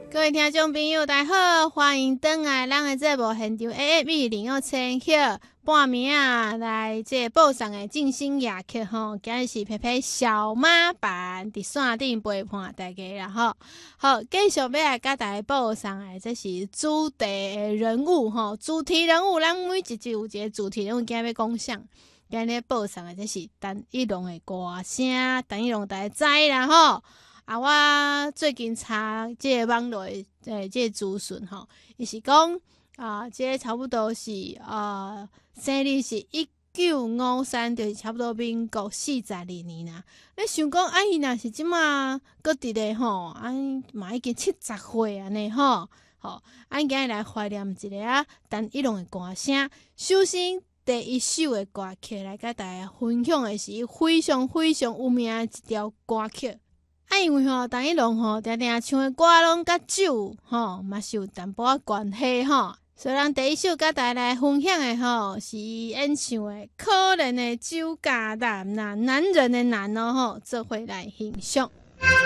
各位听众朋友，大家好，欢迎登来咱的节目现场 AME 026赫半暝来这报上的静心夜曲吼，今日是皮皮小妈版伫线顶陪伴大家啦吼。好，继续要来甲大家报上的这是主题的人物吼，主题人物，咱每一集有一个主题人物，今日要讲啥？今日报上的这是陈奕龙的歌声，陈奕龙大家知啦吼。啊，我最近查这个网络的这个资讯吼，伊是讲这个差不多是生日是1953，就是差不多民国42年啦。你想讲伊若是即马搁伫咧吼，嘛已经70岁安尼吼，吼，今日来怀念一下陈奕龙的歌声。首先第一首的歌曲来甲大家分享的是非常非常有名的一条歌曲。因为陈奕龙常常唱的歌拢甲酒嘛是有淡薄仔关系所以咱第一首甲大家来分享的是演唱的《可怜的酒家男》男人的男做伙来欣赏。